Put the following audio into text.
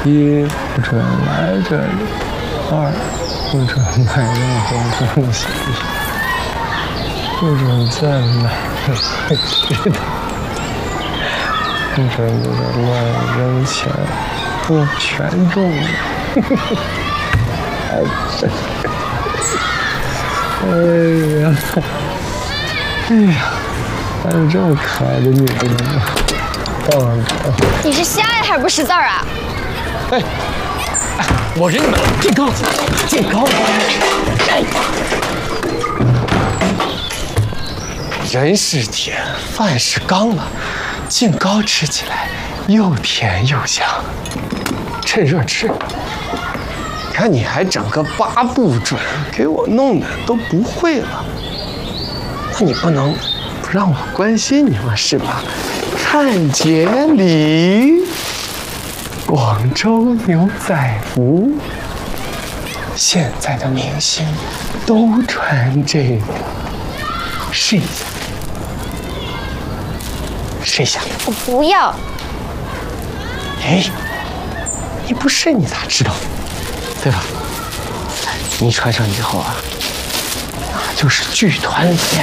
一，不准来这里；二，不准买任何东西；不准再买回去的；不准乱扔钱，不全中了。哎呀，哎呀，还有这么可爱的女人呢！ 你是瞎呀，还是不识字儿啊？ 哎，我忍你们了，进高，进高！人是铁，饭是钢了，净糕吃起来又甜又香。趁热吃。看你还整个8不准，给我弄的都不会了。那你不能不让我关心你吗？是吧？看节礼，广州牛仔服，现在的明星都穿这个，试一下，试一下。 我不要。 哎，你不试你咋知道？对吧？你穿上以后啊，那就是剧团脸。